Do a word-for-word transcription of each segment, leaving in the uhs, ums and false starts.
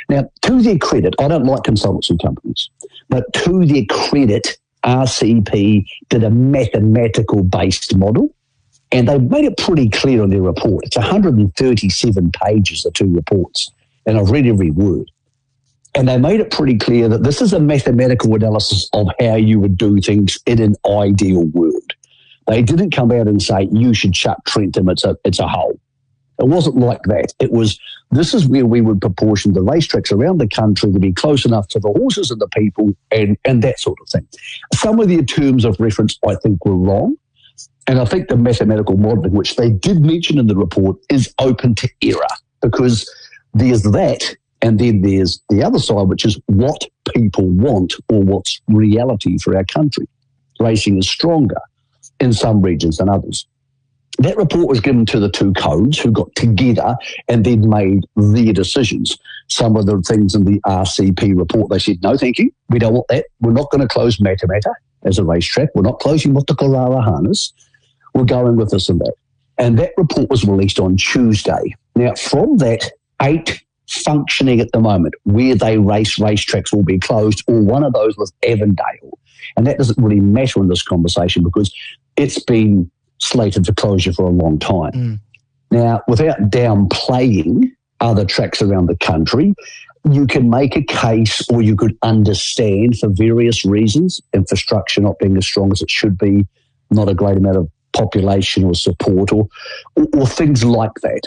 Now, to their credit, I don't like consultancy companies, but to their credit, R C P did a mathematical-based model, and they made it pretty clear in their report. It's one hundred thirty-seven pages, the two reports, and I've read every word. And they made it pretty clear that this is a mathematical analysis of how you would do things in an ideal world. They didn't come out and say, you should shut Trentham, it's a, it's a hole. It wasn't like that. It was, this is where we would proportion the racetracks around the country to be close enough to the horses and the people and, and that sort of thing. Some of their terms of reference, I think, were wrong. And I think the mathematical modelling, which they did mention in the report, is open to error, because there's that, and then there's the other side, which is what people want or what's reality for our country. Racing is stronger in some regions than others. That report was given to the two codes who got together and then made their decisions. Some of the things in the R C P report, they said, no, thank you. We don't want that. We're not going to close Matamata as a racetrack. We're not closing Motukarara Harness. We're going with this and that. And that report was released on Tuesday. Now, from that, eight functioning at the moment where they race racetracks will be closed, or one of those was Avondale. And that doesn't really matter in this conversation because it's been slated for closure for a long time. Mm. Now, without downplaying other tracks around the country, you can make a case, or you could understand for various reasons, infrastructure not being as strong as it should be, not a great amount of population or support, or, or, or things like that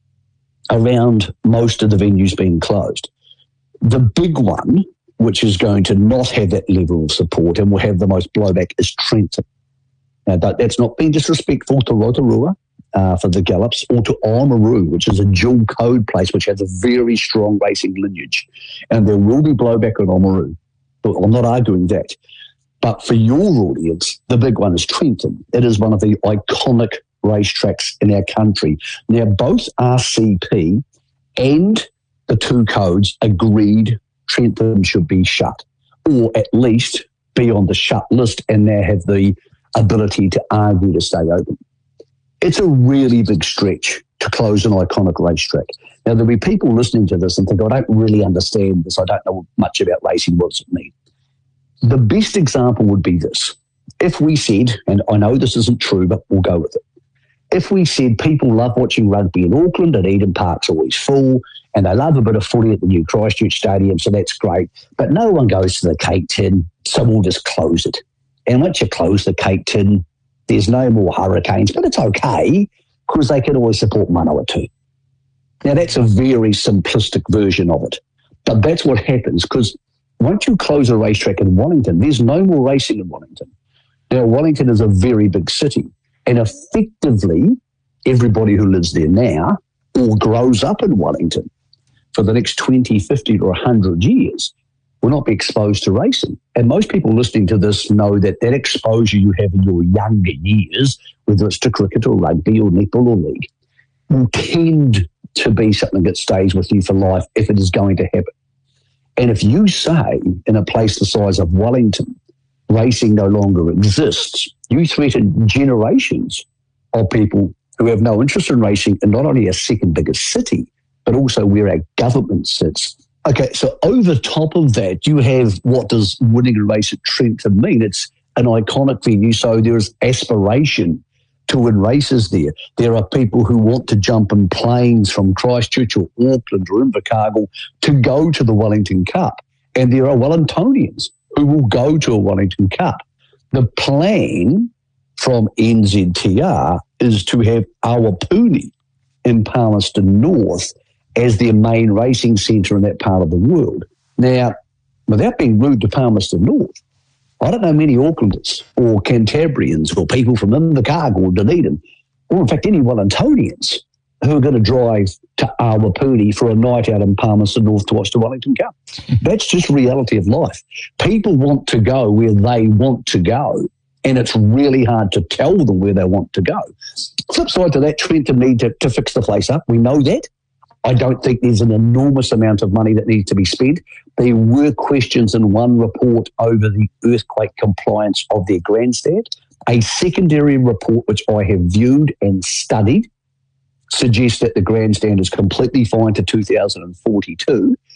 around most of the venues being closed. The big one, which is going to not have that level of support and will have the most blowback, is Trentham. Now, that, that's not being disrespectful to Rotorua uh, for the Gallops, or to Oamaru, which is a dual code place which has a very strong racing lineage. And there will be blowback on Oamaru. But I'm not arguing that. But for your audience, the big one is Trentham. It is one of the iconic racetracks in our country. Now, both R C P and the two codes agreed Trentham should be shut, or at least be on the shut list and now have the ability to argue to stay open. It's a really big stretch to close an iconic racetrack. Now, there'll be people listening to this and think, I don't really understand this. I don't know much about racing. What does it mean? The best example would be this. If we said, and I know this isn't true, but we'll go with it. If we said people love watching rugby in Auckland and Eden Park's always full, and they love a bit of footy at the new Christchurch Stadium, so that's great, but no one goes to the Cape Tin, so we'll just close it. And once you close the Cape Tin, there's no more Hurricanes, but it's okay because they can always support Manawatu. Now, that's a very simplistic version of it, but that's what happens because once you close a racetrack in Wellington, there's no more racing in Wellington. Now, Wellington is a very big city, and effectively everybody who lives there now or grows up in Wellington for the next twenty, fifty or one hundred years will not be exposed to racing. And most people listening to this know that that exposure you have in your younger years, whether it's to cricket or rugby or netball or league, will tend to be something that stays with you for life if it is going to happen. And if you say in a place the size of Wellington, racing no longer exists, you threaten generations of people who have no interest in racing in not only our second biggest city, but also where our government sits. Okay, so over top of that, you have what does winning a race at Trentham mean? It's an iconic venue, so there's aspiration to win races there. There are people who want to jump in planes from Christchurch or Auckland or Invercargill to go to the Wellington Cup. And there are Wellingtonians who will go to a Wellington Cup. The plan from N Z T R is to have Awapuni in Palmerston North as their main racing centre in that part of the world. Now, without being rude to Palmerston North, I don't know many Aucklanders or Cantabrians or people from Invercargill or Dunedin, or in fact any Wellingtonians who are going to drive to Awapuni for a night out in Palmerston North to watch the Wellington Cup. That's just reality of life. People want to go where they want to go, and it's really hard to tell them where they want to go. Flip side to that, Trentham need to, to fix the place up. We know that. I don't think there's an enormous amount of money that needs to be spent. There were questions in one report over the earthquake compliance of their grandstand. A secondary report, which I have viewed and studied, suggests that the grandstand is completely fine to two thousand forty-two.